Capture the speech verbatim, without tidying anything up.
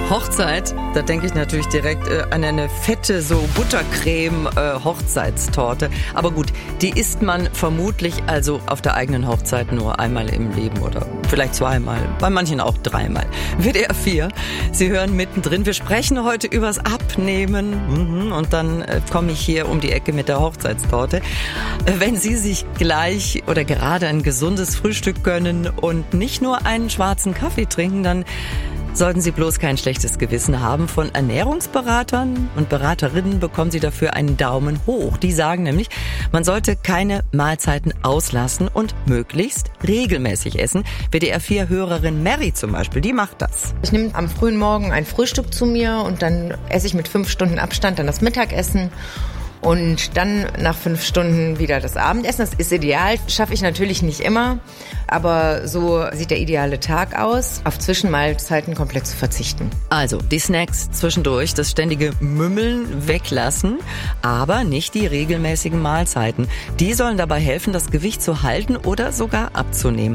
Hochzeit, da denke ich natürlich direkt äh, an eine fette, so Buttercreme-Hochzeitstorte. Aber gut, die isst man vermutlich also auf der eigenen Hochzeit nur einmal im Leben oder vielleicht zweimal, bei manchen auch dreimal. W D R vier, Sie hören mittendrin. Wir sprechen heute übers Abnehmen mhm. und dann äh, komme ich hier um die Ecke mit der Hochzeitstorte. Äh, wenn Sie sich gleich oder gerade ein gesundes Frühstück gönnen und nicht nur einen schwarzen Kaffee trinken, dann sollten Sie bloß kein schlechtes Gewissen haben. Von Ernährungsberatern und Beraterinnen bekommen Sie dafür einen Daumen hoch. Die sagen nämlich, man sollte keine Mahlzeiten auslassen und möglichst regelmäßig essen. W D R vier Hörerin Mary zum Beispiel, die macht das. Ich nehme am frühen Morgen ein Frühstück zu mir und dann esse ich mit fünf Stunden Abstand dann das Mittagessen. Und dann nach fünf Stunden wieder das Abendessen. Das ist ideal, schaffe ich natürlich nicht immer. Aber so sieht der ideale Tag aus, auf Zwischenmahlzeiten komplett zu verzichten. Also die Snacks zwischendurch, das ständige Mümmeln weglassen, aber nicht die regelmäßigen Mahlzeiten. Die sollen dabei helfen, das Gewicht zu halten oder sogar abzunehmen.